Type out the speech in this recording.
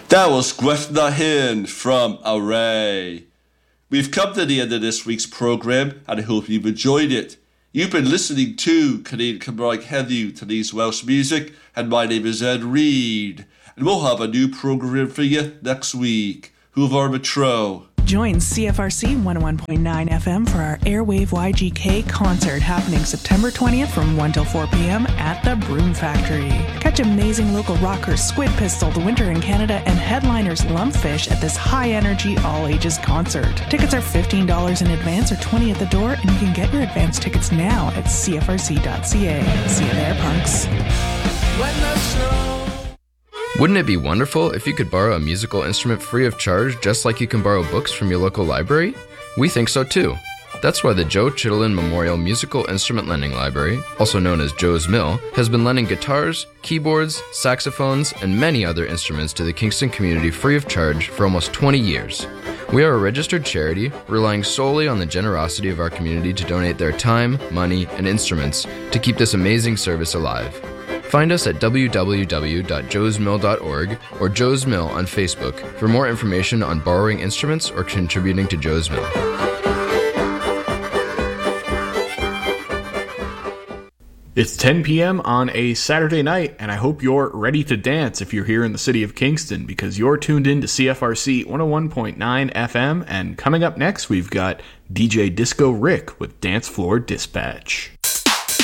That was Gretna Hinn from Array. We've come to the end of this week's programme and I hope you've enjoyed it. You've been listening to Canadian Cymraeg Heddiw, today's Welsh music, and my name is Ed Reed. And we'll have a new programme for you next week. Hwyl tro. Join CFRC 101.9 FM for our Airwave YGK concert happening September 20th from 1 till 4 p.m. at the Broom Factory. Catch amazing local rockers Squid Pistol, The Winter in Canada, and headliners Lumpfish at this high-energy, all-ages concert. Tickets are $15 in advance or $20 at the door, and you can get your advance tickets now at cfrc.ca. See you there, punks. Wouldn't it be wonderful if you could borrow a musical instrument free of charge just like you can borrow books from your local library? We think so too. That's why the Joe Chittenden Memorial Musical Instrument Lending Library, also known as Joe's Mill, has been lending guitars, keyboards, saxophones, and many other instruments to the Kingston community free of charge for almost 20 years. We are a registered charity, relying solely on the generosity of our community to donate their time, money, and instruments to keep this amazing service alive. Find us at www.joesmill.org or Joe's Mill on Facebook for more information on borrowing instruments or contributing to Joe's Mill. It's 10 p.m. on a Saturday night, and I hope you're ready to dance if you're here in the city of Kingston, because you're tuned in to CFRC 101.9 FM, and coming up next, we've got DJ Disco Rick with Dance Floor Dispatch.